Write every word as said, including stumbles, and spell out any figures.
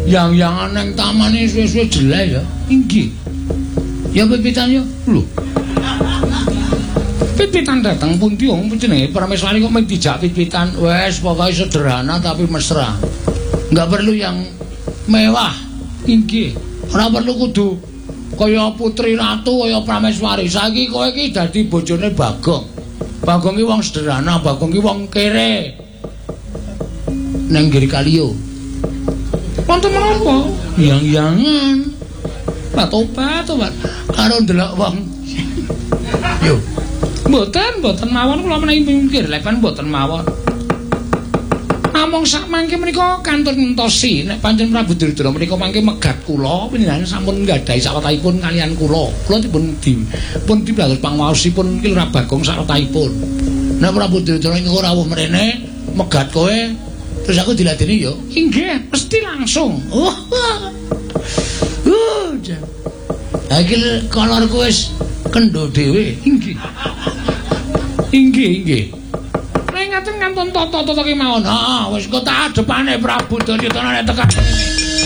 yang-yangan nang tamane suwe-suwe jelek ya. Inggih. Ya pipitan yo. Lho. Pipitan dateng pundi wong jenenge Prameswari kok mung dijak pipitan. Wes pokoke sederhana tapi mesra. Enggak perlu yang mewah. Inggih. Ora perlu kudu kaya putri ratu kaya Prameswari. Saiki kowe iki dadi bojone Bagong. Bagong iki wong sederhana, Bagong iki wong kere. Nang Giri Kaliyo. Wonten menapa? Yang-yangan. Pak tobat, tobat. Karo ndelok wong. Yo. Mboten, mboten mawon kula menawi mikir lepan mboten mawon. Namung sak mangke menika kantun ngentosi nek pancen Prabu Duryudana menika mangke megat kula panjenengan sampun nggadahi sawetahipun kalian kula. Kula dipun di pun dibagus pangwaosipun Ki Lurah Bagong sawetahipun. Nek Prabu Duryudana niku rawuh mrene megat kowe terus aku diladeni yo. Inggih, mesti langsung. Oh. Uh, jan. Ha iki kolorku wis kendho dhewe. Inggih. Inggih, inggih. Nek ngaten ngantun tata-tata kemawon. Heeh, wis kok tak adepane Prabu Duryudana nek tekan.